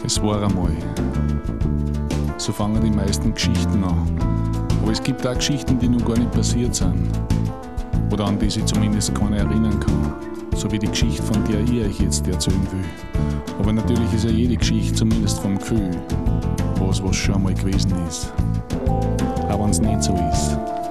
Es war einmal. So fangen die meisten Geschichten an. Aber es gibt auch Geschichten, die noch gar nicht passiert sind. Oder an die sich zumindest keiner erinnern kann. So wie die Geschichte, von der ich euch jetzt erzählen will. Aber natürlich ist ja jede Geschichte, zumindest vom Gefühl, was schon mal gewesen ist. Auch wenn es nicht so ist.